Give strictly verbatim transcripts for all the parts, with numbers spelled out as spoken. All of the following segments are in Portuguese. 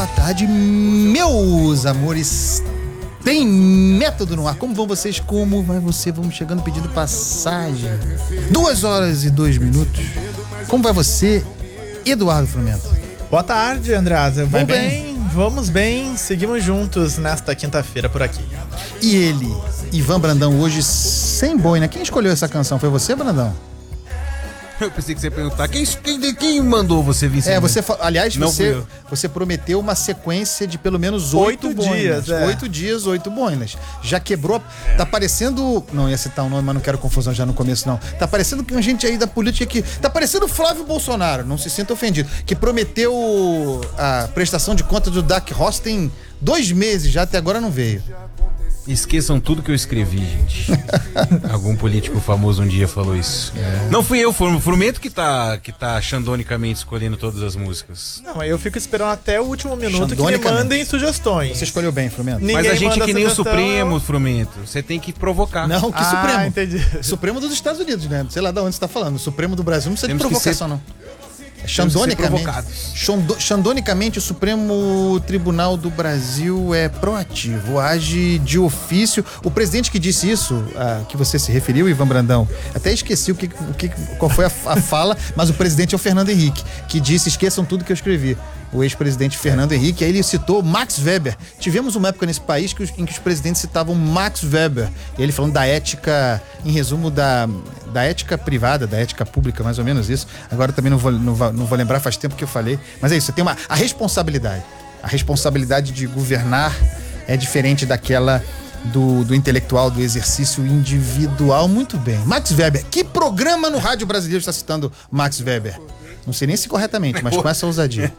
boa tarde, meus amores. Tem método no ar. Como vão vocês? Como vai você? Vamos chegando pedindo passagem. Duas horas e dois minutos. Como vai você, Eduardo Frumento? Boa tarde, Andreasa. Vou Vai bem? bem? Vamos bem. Seguimos juntos nesta quinta-feira por aqui. E ele, Ivan Brandão, hoje sem boina. Quem escolheu essa canção? Foi você, Brandão? Eu pensei que você ia perguntar, quem, quem, quem mandou você vir sem É, boina? você, fa- aliás, Não você, fui eu. você prometeu uma sequência de pelo menos oito, Oito boinas. dias, é. Oito dias, oito boinas. Já quebrou. Tá parecendo. Não ia citar um nome, mas não quero confusão já no começo, não. Tá parecendo que a gente aí da política que. Tá parecendo o Flávio Bolsonaro, não se sinta ofendido. Que prometeu a prestação de conta do Dark Horse tem dois meses já, até agora não veio. Esqueçam tudo que eu escrevi, gente. Algum político famoso um dia falou isso. É. Não fui eu, foi o Frumento que tá, que tá xandonicamente escolhendo todas as músicas. Não, eu fico esperando até o último minuto que me Xandonicamente. mandem sugestões. Você escolheu bem, Frumento. Ninguém Mas a gente manda é que nem o sugestão. Supremo, Frumento. Você tem que provocar. Não, que Ah, Supremo. entendi. Supremo dos Estados Unidos, né? Sei lá de onde você tá falando. O Supremo do Brasil não precisa Temos de que provocação, ser- não. É Xandonicamente, provocados. Xando- xandonicamente, o Supremo Tribunal do Brasil é proativo, age de ofício. O presidente que disse isso, a, que você se referiu, Ivan Brandão, até esqueci o que, o que, qual foi a, a fala, mas o presidente é o Fernando Henrique, que disse: esqueçam tudo que eu escrevi. O ex-presidente Fernando Henrique, aí ele citou Max Weber. Tivemos uma época nesse país que os, em que os presidentes citavam Max Weber. Ele falando da ética, em resumo, da, da ética privada, da ética pública, mais ou menos isso. Agora também não vou, não, vou, não vou lembrar, faz tempo que eu falei. Mas é isso, você tem uma, a responsabilidade. A responsabilidade de governar é diferente daquela do, do intelectual, do exercício individual. Muito bem. Max Weber. Que programa no rádio brasileiro está citando Max Weber? Não sei nem se corretamente, mas com essa ousadia.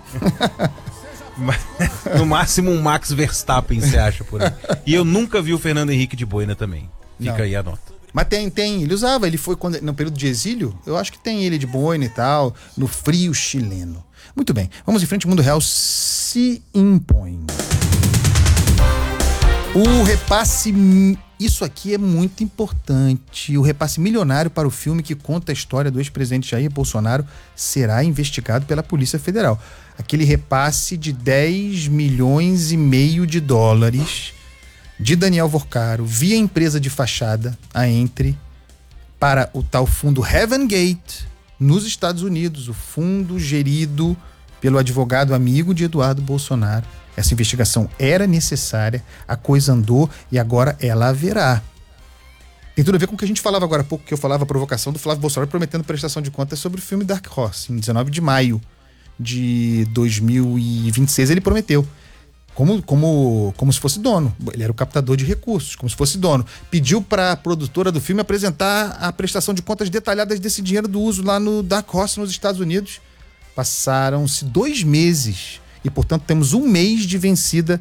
No máximo um Max Verstappen, você acha por aí. E eu nunca vi o Fernando Henrique de boina também. Fica Não. aí a nota. Mas tem, tem, ele usava, ele foi quando, no período de exílio, eu acho que tem ele de boina e tal, no frio chileno. Muito bem, vamos em frente, o Mundo Real se impõe. O repasse, isso aqui é muito importante, o repasse milionário para o filme que conta a história do ex-presidente Jair Bolsonaro será investigado pela Polícia Federal. Aquele repasse de dez milhões e meio de dólares de Daniel Vorcaro via empresa de fachada, a Entre, para o tal fundo Heaven Gate, nos Estados Unidos, o fundo gerido pelo advogado amigo de Eduardo Bolsonaro. Essa investigação era necessária, a coisa andou e agora ela haverá. Tem tudo a ver com o que a gente falava agora há pouco, que eu falava a provocação do Flávio Bolsonaro prometendo prestação de contas sobre o filme Dark Horse, em dezenove de maio de dois mil e vinte e seis ele prometeu. Como, como, como se fosse dono. Ele era o captador de recursos, como se fosse dono. Pediu para a produtora do filme apresentar a prestação de contas detalhadas desse dinheiro do uso lá no Dark Horse, nos Estados Unidos. Passaram-se dois meses e, portanto, temos um mês de vencida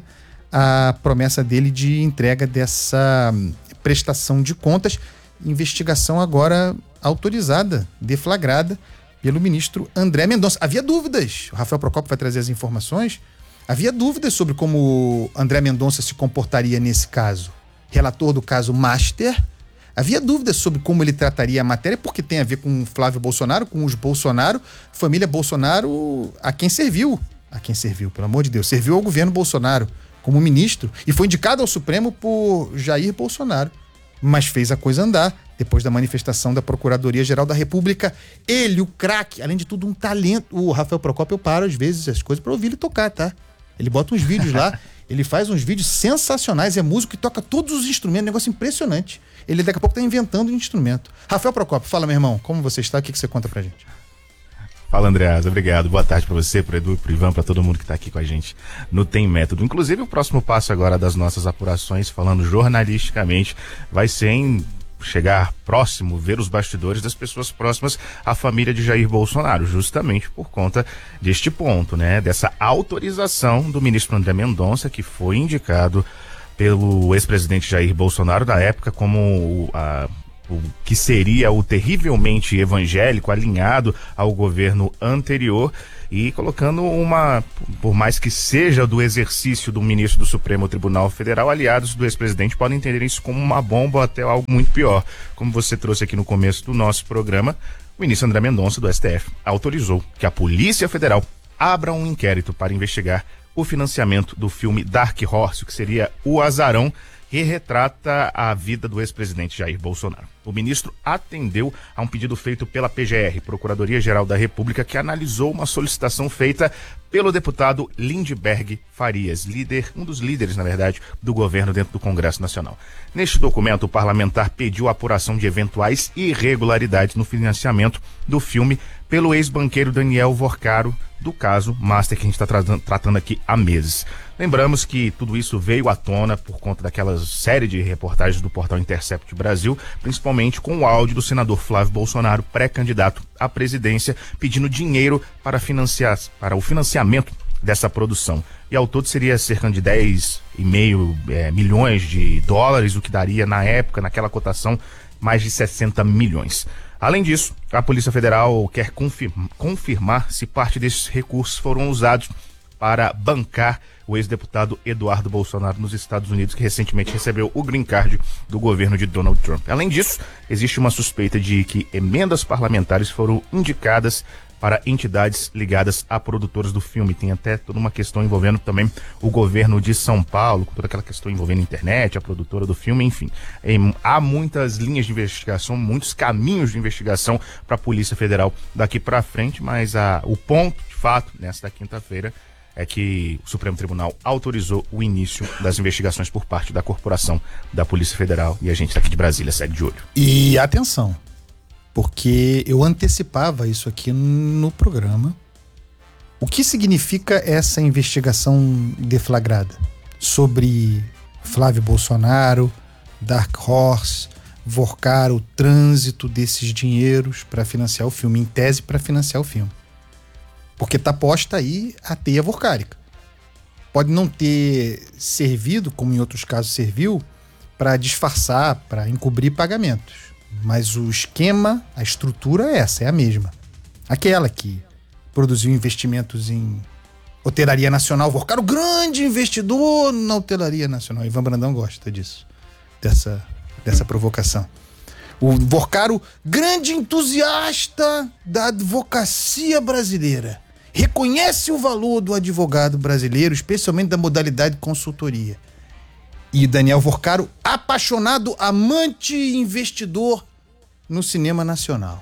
a promessa dele de entrega dessa prestação de contas. Investigação agora autorizada, deflagrada pelo ministro André Mendonça. Havia dúvidas, o Rafael Procópio vai trazer as informações. Havia dúvidas sobre como André Mendonça se comportaria nesse caso. Relator do caso Master. Havia dúvidas sobre como ele trataria a matéria, porque tem a ver com Flávio Bolsonaro, com os Bolsonaro, família Bolsonaro, a quem serviu. A quem serviu, pelo amor de Deus. Serviu ao governo Bolsonaro como ministro e foi indicado ao Supremo por Jair Bolsonaro. Mas fez a coisa andar depois da manifestação da Procuradoria-Geral da República. Ele, o craque, além de tudo, um talento. O Rafael Procópio, eu paro às vezes as coisas pra ouvir ele tocar, tá? Ele bota uns vídeos lá, ele faz uns vídeos sensacionais, é músico que toca todos os instrumentos, negócio impressionante. Ele daqui a pouco tá inventando um instrumento. Rafael Procópio, fala, meu irmão, como você está? O que, que você conta pra gente? Fala, Andreasa, obrigado. Boa tarde pra você, pro Edu, pro Ivan, pra todo mundo que tá aqui com a gente no Tem Método. Inclusive, o próximo passo agora das nossas apurações, falando jornalisticamente, vai ser em chegar próximo, ver os bastidores das pessoas próximas à família de Jair Bolsonaro, justamente por conta deste ponto, né? Dessa autorização do ministro André Mendonça, que foi indicado pelo ex-presidente Jair Bolsonaro da época como o, a, o que seria o terrivelmente evangélico, alinhado ao governo anterior, e colocando uma, por mais que seja do exercício do ministro do Supremo Tribunal Federal, aliados do ex-presidente podem entender isso como uma bomba ou até algo muito pior. Como você trouxe aqui no começo do nosso programa, o ministro André Mendonça, do S T F, autorizou que a Polícia Federal abra um inquérito para investigar o financiamento do filme Dark Horse, que seria O Azarão, que retrata a vida do ex-presidente Jair Bolsonaro. O ministro atendeu a um pedido feito pela P G R, Procuradoria-Geral da República, que analisou uma solicitação feita pelo deputado Lindbergh Farias, líder, um dos líderes, na verdade, do governo dentro do Congresso Nacional. Neste documento, o parlamentar pediu a apuração de eventuais irregularidades no financiamento do filme pelo ex-banqueiro Daniel Vorcaro, do caso Master, que a gente está tra- tratando aqui há meses. Lembramos que tudo isso veio à tona por conta daquela série de reportagens do portal Intercept Brasil, principalmente com o áudio do senador Flávio Bolsonaro, pré-candidato à presidência, pedindo dinheiro para, financiar, para o financiamento dessa produção. E ao todo seria cerca de dez vírgula cinco é, milhões de dólares, o que daria na época, naquela cotação, mais de sessenta milhões. Além disso, a Polícia Federal quer confirmar, confirmar se parte desses recursos foram usados para bancar o ex-deputado Eduardo Bolsonaro nos Estados Unidos, que recentemente recebeu o green card do governo de Donald Trump. Além disso, existe uma suspeita de que emendas parlamentares foram indicadas para entidades ligadas a produtores do filme. Tem até toda uma questão envolvendo também o governo de São Paulo, com toda aquela questão envolvendo a internet, a produtora do filme, enfim. Em, há muitas linhas de investigação, muitos caminhos de investigação para a Polícia Federal daqui para frente, mas a, o ponto, de fato, nesta quinta-feira, é que o Supremo Tribunal autorizou o início das investigações por parte da corporação da Polícia Federal, e a gente está aqui de Brasília, segue de olho. E atenção, porque eu antecipava isso aqui no programa. O que significa essa investigação deflagrada sobre Flávio Bolsonaro, Dark Horse, Vorcaro, o trânsito desses dinheiros para financiar o filme, em tese para financiar o filme? Porque tá posta aí a teia vorcárica. Pode não ter servido, como em outros casos serviu, para disfarçar, para encobrir pagamentos. Mas o esquema, a estrutura é essa, é a mesma. Aquela que produziu investimentos em hotelaria nacional. Vorcaro, grande investidor na hotelaria nacional. Ivan Brandão gosta disso, dessa, dessa provocação. O Vorcaro, grande entusiasta da advocacia brasileira. Reconhece o valor do advogado brasileiro, especialmente da modalidade consultoria. E Daniel Vorcaro, apaixonado, amante e investidor no cinema nacional.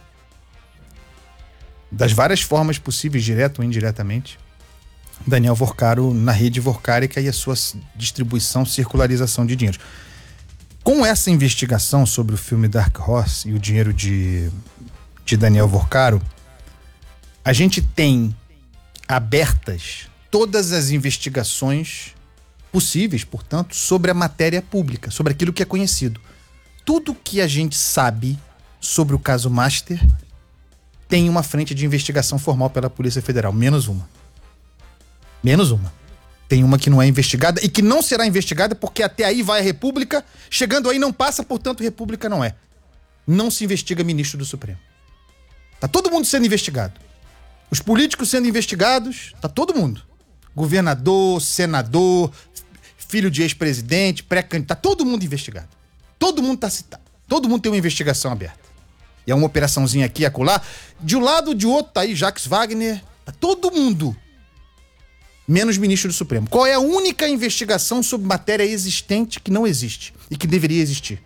Das várias formas possíveis, direto ou indiretamente, Daniel Vorcaro na rede vorcárica e a sua distribuição, circularização de dinheiro. Com essa investigação sobre o filme Dark Horse e o dinheiro de, de Daniel Vorcaro, a gente tem abertas todas as investigações possíveis, portanto, sobre a matéria pública, sobre aquilo que é conhecido. Tudo que a gente sabe sobre o caso Master tem uma frente de investigação formal pela Polícia Federal, menos uma. Menos uma. Tem uma que não é investigada e que não será investigada porque até aí vai a República, chegando aí não passa, portanto, República não é. Não se investiga ministro do Supremo. Tá todo mundo sendo investigado. Os políticos sendo investigados, tá todo mundo. Governador, senador, filho de ex-presidente, pré-candidato, tá todo mundo investigado. Todo mundo tá citado. Todo mundo tem uma investigação aberta. E é uma operaçãozinha aqui e acolá. De um lado ou de outro tá aí Jacques Wagner, tá todo mundo. Menos ministro do Supremo. Qual é a única investigação sobre matéria existente que não existe e que deveria existir?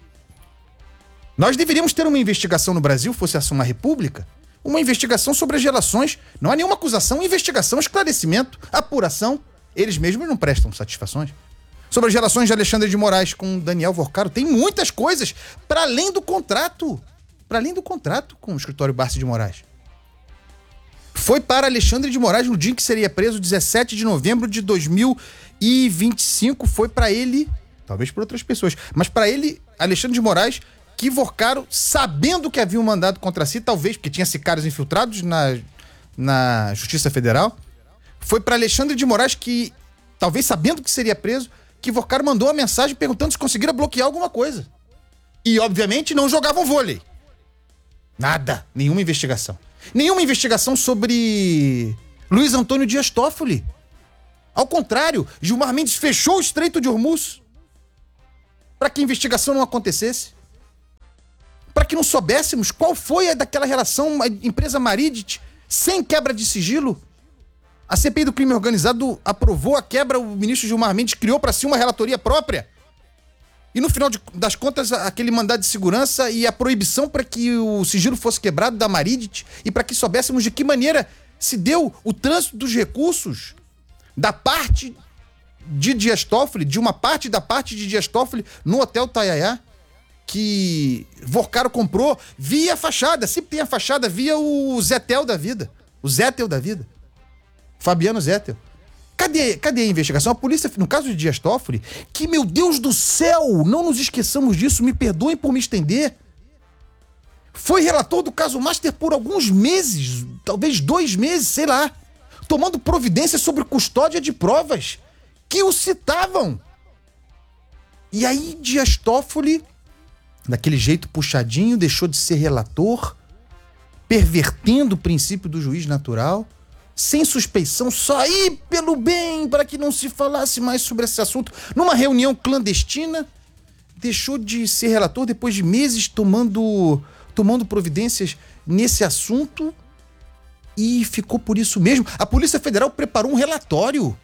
Nós deveríamos ter uma investigação no Brasil, fosse essa uma república, uma investigação sobre as relações, não há nenhuma acusação, investigação, esclarecimento, apuração. Eles mesmos não prestam satisfações. Sobre as relações de Alexandre de Moraes com Daniel Vorcaro, tem muitas coisas para além do contrato, para além do contrato com o escritório Barsi de Moraes. Foi para Alexandre de Moraes no dia em que seria preso, dezessete de novembro de dois mil e vinte e cinco, foi para ele, talvez por outras pessoas, mas para ele, Alexandre de Moraes, que Vorcaro, sabendo que havia um mandado contra si, talvez porque tinha sicários infiltrados na, na Justiça Federal, foi para Alexandre de Moraes que, talvez sabendo que seria preso, que Vorcaro mandou uma mensagem perguntando se conseguiria bloquear alguma coisa. E, obviamente, não jogavam vôlei. Nada, nenhuma investigação. Nenhuma investigação sobre Luiz Antônio Dias Toffoli. Ao contrário, Gilmar Mendes fechou o Estreito de Hormuz para que a investigação não acontecesse. Para que não soubéssemos qual foi a daquela relação, a empresa Maridit, sem quebra de sigilo. A C P I do crime organizado aprovou a quebra, o ministro Gilmar Mendes criou para si uma relatoria própria. E no final de, das contas, aquele mandado de segurança e a proibição para que o sigilo fosse quebrado da Maridit e para que soubéssemos de que maneira se deu o trânsito dos recursos da parte de Dias Toffoli, de uma parte da parte de Dias Toffoli no Hotel Taiaiá, que Vorcaro comprou via fachada, sempre tem a fachada via o Zetel da vida, o Zetel da vida, Fabiano Zetel. Cadê, cadê a investigação? A polícia, no caso de Dias Toffoli, que, meu Deus do céu, não nos esqueçamos disso, me perdoem por me estender, foi relator do caso Master por alguns meses, talvez dois meses, sei lá, tomando providência sobre custódia de provas que o citavam. E aí Dias Toffoli, daquele jeito puxadinho, deixou de ser relator, pervertendo o princípio do juiz natural, sem suspeição, só ir pelo bem, para que não se falasse mais sobre esse assunto, numa reunião clandestina, deixou de ser relator depois de meses tomando, tomando providências nesse assunto e ficou por isso mesmo. A Polícia Federal preparou um relatório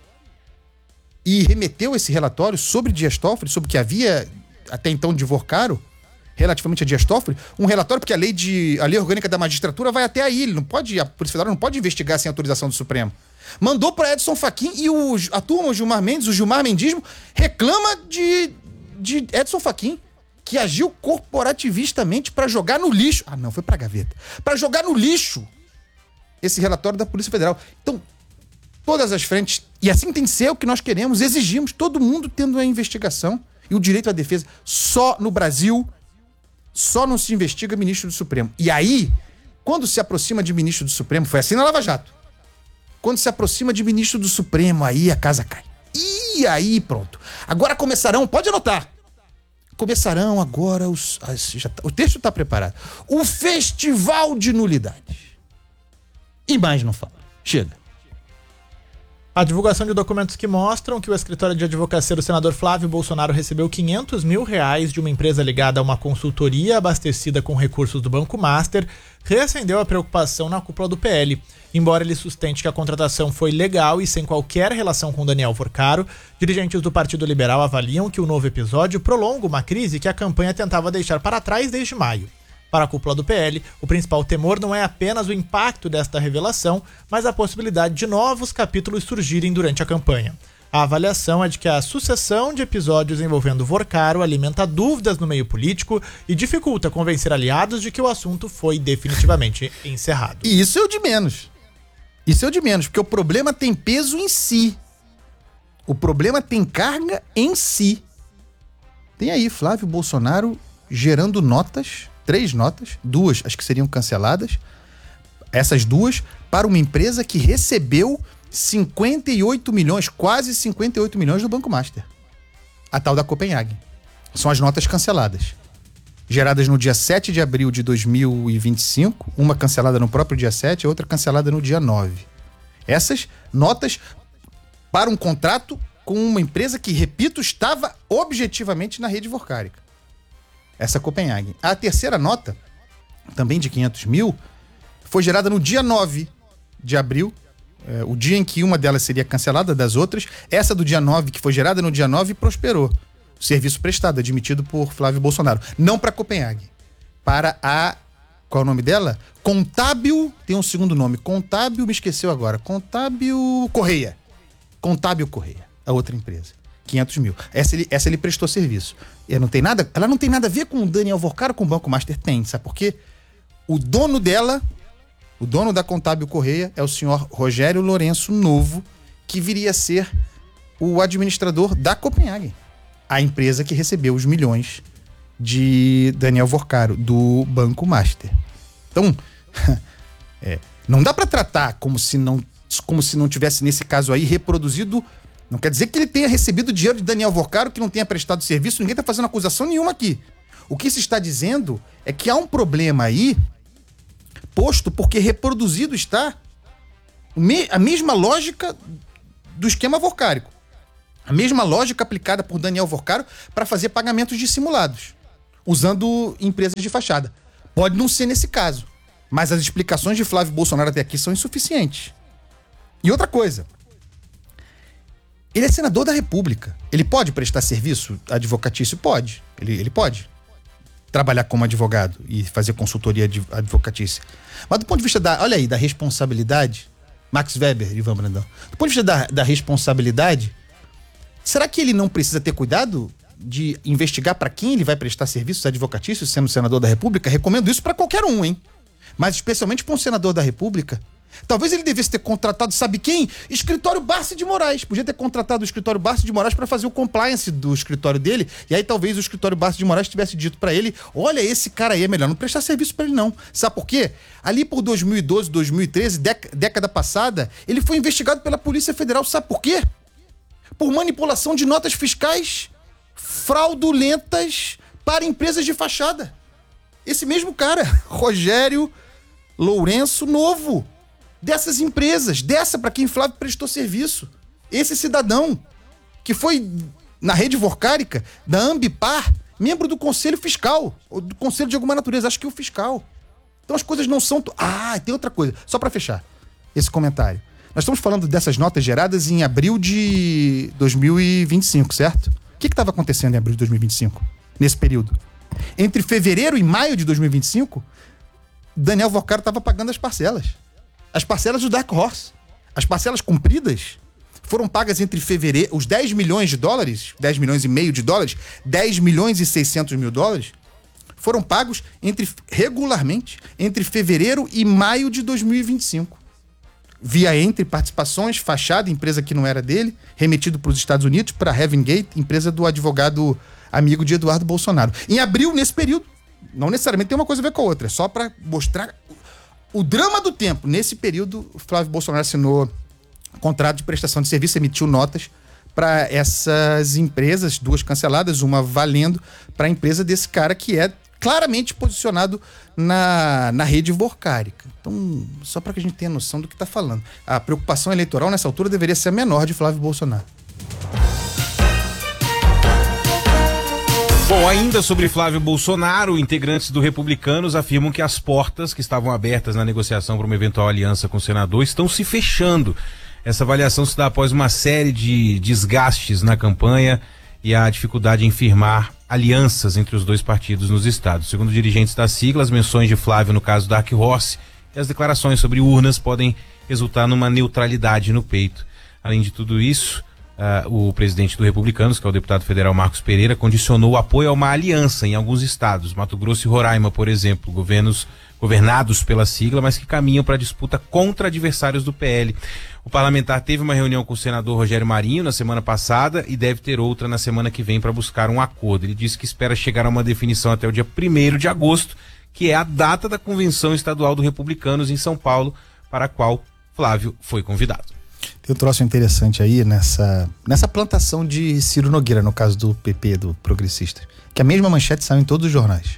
e remeteu esse relatório sobre Dias Toffoli, sobre o que havia até então de Vorcaro, relativamente a Dias Toffoli, um relatório, porque a lei, de, a lei orgânica da magistratura vai até aí, ele não pode, a Polícia Federal não pode investigar sem autorização do Supremo. Mandou para Edson Fachin e o, a turma, o Gilmar Mendes, o Gilmar Mendismo, reclama de, de Edson Fachin, que agiu corporativistamente para jogar no lixo. Ah, não, foi para gaveta. Para jogar no lixo esse relatório da Polícia Federal. Então, todas as frentes, e assim tem que ser o que nós queremos, exigimos, todo mundo tendo a investigação e o direito à defesa. Só no Brasil, só não se investiga ministro do Supremo. E aí, quando se aproxima de ministro do Supremo, foi assim na Lava Jato, quando se aproxima de ministro do Supremo, aí a casa cai. E aí, pronto. Agora começarão, pode anotar, começarão agora os... As, já tá, o texto está preparado. O festival de nulidades. E mais não fala. Chega. A divulgação de documentos que mostram que o escritório de advocacia do senador Flávio Bolsonaro recebeu quinhentos mil reais de uma empresa ligada a uma consultoria abastecida com recursos do Banco Master reacendeu a preocupação na cúpula do P L. Embora ele sustente que a contratação foi legal e sem qualquer relação com Daniel Vorcaro, dirigentes do Partido Liberal avaliam que o novo episódio prolonga uma crise que a campanha tentava deixar para trás desde maio. Para a cúpula do P L, o principal temor não é apenas o impacto desta revelação, mas a possibilidade de novos capítulos surgirem durante a campanha. A avaliação é de que a sucessão de episódios envolvendo Vorcaro alimenta dúvidas no meio político e dificulta convencer aliados de que o assunto foi definitivamente encerrado. E isso é o de menos. Isso é o de menos, porque o problema tem peso em si. O problema tem carga em si. Tem aí Flávio Bolsonaro gerando notas... Três notas, duas acho que seriam canceladas, essas duas, para uma empresa que recebeu cinquenta e oito milhões, quase cinquenta e oito milhões do Banco Master. A tal da Copenhague. São as notas canceladas. Geradas no dia sete de abril de dois mil e vinte e cinco, uma cancelada no próprio dia sete, a outra cancelada no dia nove. Essas notas para um contrato com uma empresa que, repito, estava objetivamente na rede vorcárica. Essa Copenhague. A terceira nota, também de quinhentos mil, foi gerada no dia nove de abril, é, o dia em que uma delas seria cancelada das outras. Essa do dia nove, que foi gerada no dia nove, prosperou. O serviço prestado, admitido por Flávio Bolsonaro. Não para Copenhague. Para a... Qual é o nome dela? Contábil, tem um segundo nome. Contábil, me esqueceu agora. Contábil Correia. Contábil Correia, a outra empresa. quinhentos mil. Essa ele, essa ele prestou serviço. Ela não tem nada, ela não tem nada a ver com o Daniel Vorcaro, com o Banco Master. Tem, sabe por quê? O dono dela, o dono da Contábil Correia, é o senhor Rogério Lourenço Novo, que viria a ser o administrador da Copenhague, a empresa que recebeu os milhões de Daniel Vorcaro, do Banco Master. Então, é, não dá para tratar como se não, como se não tivesse, nesse caso aí, reproduzido. Não quer dizer que ele tenha recebido dinheiro de Daniel Vorcaro, que não tenha prestado serviço. Ninguém está fazendo acusação nenhuma aqui. O que se está dizendo é que há um problema aí posto porque reproduzido está a mesma lógica do esquema vorcárico. A mesma lógica aplicada por Daniel Vorcaro para fazer pagamentos dissimulados, usando empresas de fachada. Pode não ser nesse caso, mas as explicações de Flávio Bolsonaro até aqui são insuficientes. E outra coisa, ele é senador da República. Ele pode prestar serviço advocatício? Pode. Ele, ele pode trabalhar como advogado e fazer consultoria advocatícia. Mas do ponto de vista da, olha aí, da responsabilidade, Max Weber, Ivan Brandão, do ponto de vista da, da responsabilidade, será que ele não precisa ter cuidado de investigar para quem ele vai prestar serviços advocatícios, sendo senador da República? Recomendo isso para qualquer um, hein? Mas especialmente para um senador da República. Talvez ele devesse ter contratado, sabe quem? Escritório Barsi de Moraes. Podia ter contratado o escritório Barsi de Moraes para fazer o compliance do escritório dele. E aí talvez o escritório Barsi de Moraes tivesse dito para ele: olha, esse cara aí é melhor não prestar serviço para ele não. Sabe por quê? Ali por dois mil e doze, dois mil e treze, dec- década passada, ele foi investigado pela Polícia Federal. Sabe por quê? Por manipulação de notas fiscais fraudulentas para empresas de fachada. Esse mesmo cara, Rogério Lourenço Novo, dessas empresas, dessa para quem Flávio prestou serviço. Esse cidadão que foi na rede vorcárica da Ambipar, membro do Conselho Fiscal, ou do Conselho de alguma natureza, acho que o fiscal. Então as coisas não são... To... Ah, tem outra coisa, só para fechar esse comentário. Nós estamos falando dessas notas geradas em abril de dois mil e vinte e cinco, certo? O que estava acontecendo em abril de dois mil e vinte e cinco, nesse período? Entre fevereiro e maio de dois mil e vinte e cinco, Daniel Vorcaro estava pagando as parcelas. As parcelas do Dark Horse. As parcelas cumpridas foram pagas entre fevereiro... Os dez milhões de dólares, dez milhões e meio de dólares, dez milhões e seiscentos mil dólares, foram pagos entre, regularmente entre fevereiro e maio de dois mil e vinte e cinco. Via Entre Participações, fachada, empresa que não era dele, remetido para os Estados Unidos, para Heaven Gate, empresa do advogado amigo de Eduardo Bolsonaro. Em abril, nesse período, não necessariamente tem uma coisa a ver com a outra, é só para mostrar o drama do tempo. Nesse período, o Flávio Bolsonaro assinou contrato de prestação de serviço, emitiu notas para essas empresas, duas canceladas, uma valendo para a empresa desse cara que é claramente posicionado na, na rede vorcárica. Então, só para que a gente tenha noção do que está falando. A preocupação eleitoral nessa altura deveria ser a menor de Flávio Bolsonaro. Bom, ainda sobre Flávio Bolsonaro, integrantes do Republicanos afirmam que as portas que estavam abertas na negociação para uma eventual aliança com o senador estão se fechando. Essa avaliação se dá após uma série de desgastes na campanha e a dificuldade em firmar alianças entre os dois partidos nos estados. Segundo dirigentes da sigla, as menções de Flávio no caso Dark Horse e as declarações sobre urnas podem resultar numa neutralidade no peito. Além de tudo isso, Uh, o presidente do Republicanos, que é o deputado federal Marcos Pereira, condicionou o apoio a uma aliança em alguns estados, Mato Grosso e Roraima, por exemplo, governos governados pela sigla, mas que caminham para disputa contra adversários do P L. O parlamentar teve uma reunião com o senador Rogério Marinho na semana passada e deve ter outra na semana que vem para buscar um acordo. Ele disse que espera chegar a uma definição até o dia primeiro de agosto, que é a data da convenção estadual do Republicanos em São Paulo, para a qual Flávio foi convidado. Tem um troço interessante aí nessa, nessa plantação de Ciro Nogueira, no caso do P P, do Progressista, que a mesma manchete saiu em todos os jornais.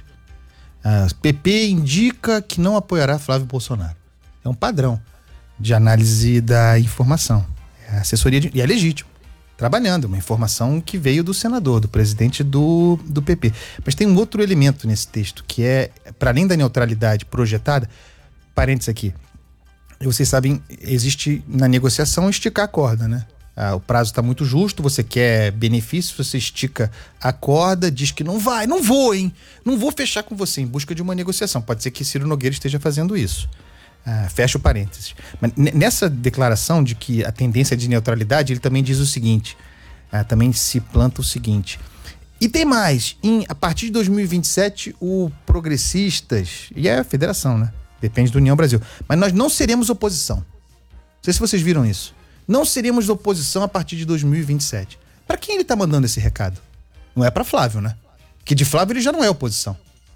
A P P indica que não apoiará Flávio Bolsonaro. É um padrão de análise da informação. É assessoria de, e é legítimo. Trabalhando, uma informação que veio do senador, do presidente do, do P P. Mas tem um outro elemento nesse texto, que é, para além da neutralidade projetada, parênteses aqui, vocês sabem, existe na negociação esticar a corda, né? Ah, o prazo está muito justo, você quer benefício, você estica a corda, diz que não vai, não vou, hein? Não vou fechar com você em busca de uma negociação. Pode ser que Ciro Nogueira esteja fazendo isso. Ah, fecha o parênteses. Mas nessa declaração de que a tendência é de neutralidade, ele também diz o seguinte, ah, também se planta o seguinte. E tem mais, em, a partir de dois mil e vinte e sete, o Progressistas, e é a federação, né? Depende do União Brasil. Mas nós não seremos oposição. Não sei se vocês viram isso. Não seremos oposição a partir de dois mil e vinte e sete. Para quem ele tá mandando esse recado? Não é para Flávio, né? Que de Flávio ele já não é oposição.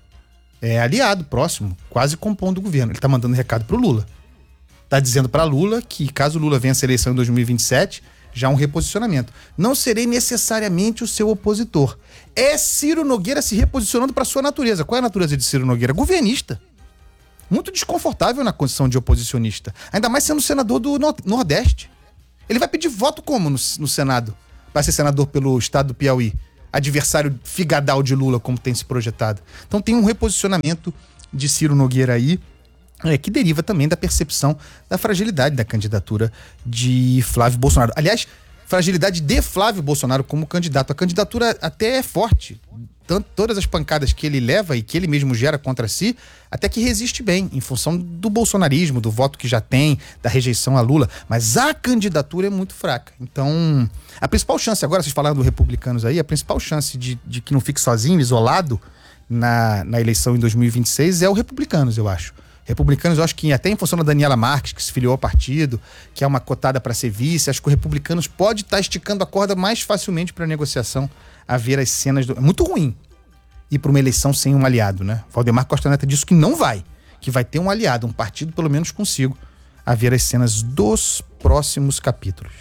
É aliado, próximo, quase compondo o governo. Ele tá mandando recado pro Lula. Tá dizendo para Lula que caso Lula vença a eleição em dois mil e vinte e sete, já há um reposicionamento. Não serei necessariamente o seu opositor. É Ciro Nogueira se reposicionando para sua natureza. Qual é a natureza de Ciro Nogueira? Governista. Muito desconfortável na condição de oposicionista. Ainda mais sendo senador do Nordeste. Ele vai pedir voto como no, no Senado? Vai ser senador pelo estado do Piauí. Adversário figadal de Lula, como tem se projetado. Então tem um reposicionamento de Ciro Nogueira aí. É, que deriva também da percepção da fragilidade da candidatura de Flávio Bolsonaro. Aliás, fragilidade de Flávio Bolsonaro como candidato. A candidatura até é forte. Tanto, todas as pancadas que ele leva e que ele mesmo gera contra si, até que resiste bem, em função do bolsonarismo, do voto que já tem, da rejeição a Lula. Mas a candidatura é muito fraca. Então, a principal chance, agora vocês falaram do Republicanos aí, a principal chance de, de que não fique sozinho, isolado, na, na eleição em dois mil e vinte e seis é o Republicanos, eu acho. Republicanos, eu acho que até em função da Daniela Marques, que se filiou ao partido, que é uma cotada para ser vice, acho que o Republicanos pode estar tá esticando a corda mais facilmente para a negociação, a ver as cenas do... É muito ruim ir para uma eleição sem um aliado, né? Valdemar Costa Neto disse que não vai, que vai ter um aliado, um partido pelo menos consigo, a ver as cenas dos próximos capítulos.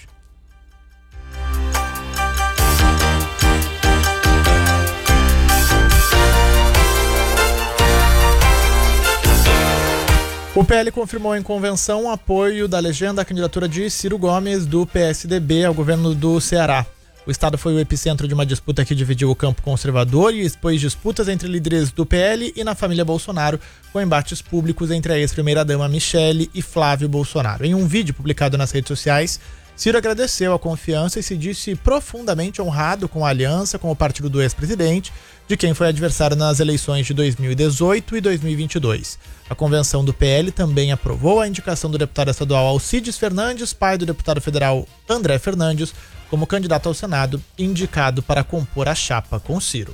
O P L confirmou em convenção o apoio da legenda à candidatura de Ciro Gomes, do P S D B, ao governo do Ceará. O estado foi o epicentro de uma disputa que dividiu o campo conservador e expôs disputas entre líderes do P L e na família Bolsonaro, com embates públicos entre a ex-primeira-dama Michele e Flávio Bolsonaro. Em um vídeo publicado nas redes sociais, Ciro agradeceu a confiança e se disse profundamente honrado com a aliança com o partido do ex-presidente, de quem foi adversário nas eleições de dois mil e dezoito e dois mil e vinte e dois. A convenção do P L também aprovou a indicação do deputado estadual Alcides Fernandes, pai do deputado federal André Fernandes, como candidato ao Senado, indicado para compor a chapa com Ciro.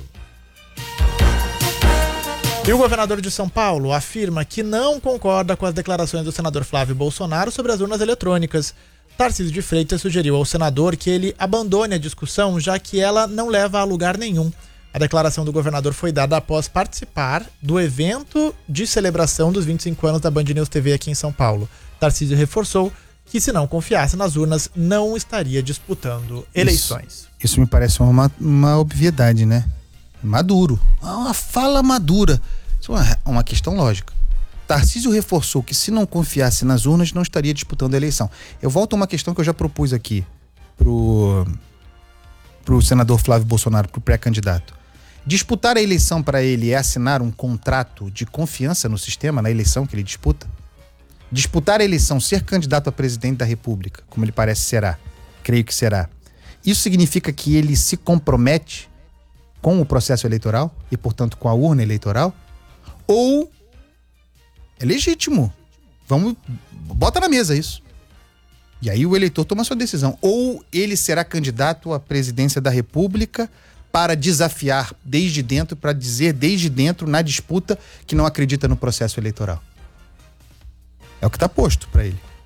E o governador de São Paulo afirma que não concorda com as declarações do senador Flávio Bolsonaro sobre as urnas eletrônicas. Tarcísio de Freitas sugeriu ao senador que ele abandone a discussão, já que ela não leva a lugar nenhum. A declaração do governador foi dada após participar do evento de celebração dos vinte e cinco anos da Band News T V aqui em São Paulo. Tarcísio reforçou que, se não confiasse nas urnas, não estaria disputando eleições. Isso, isso me parece uma, uma obviedade, né? Maduro. Uma fala madura. Isso é uma, uma questão lógica. Tarcísio reforçou que, se não confiasse nas urnas, não estaria disputando a eleição. Eu volto a uma questão que eu já propus aqui pro, pro senador Flávio Bolsonaro, pro pré-candidato. Disputar a eleição para ele é assinar um contrato de confiança no sistema, na eleição que ele disputa? Disputar a eleição, ser candidato a presidente da República, como ele parece será, creio que será, isso significa que ele se compromete com o processo eleitoral e, portanto, com a urna eleitoral? Ou é legítimo? Vamos, bota na mesa isso. E aí o eleitor toma sua decisão. Ou ele será candidato à presidência da República para desafiar desde dentro, para dizer desde dentro na disputa que não acredita no processo eleitoral. É o que está posto para ele.